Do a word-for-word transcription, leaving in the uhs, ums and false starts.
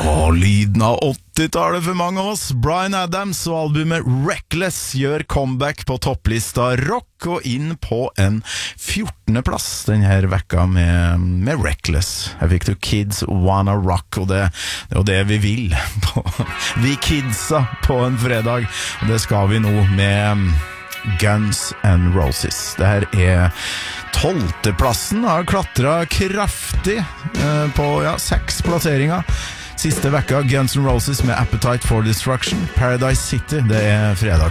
Og lyden av åttitallet for mange av oss. Bryan Adams og albumet Reckless gjør comeback på topplista rock og inn på en fjortende plass denne vekka med, med Reckless. Jeg fikk to Kids Wanna Rock, og det, det er jo det vi vil på, vi kidsa på en fredag, og det skal vi nå med Guns N' Roses. Det her er tolvteplassen, har klatret kraftig eh, på ja, seks plasseringer. Siste vekka Guns N' Roses med Appetite for Destruction. Paradise City, det er fredag.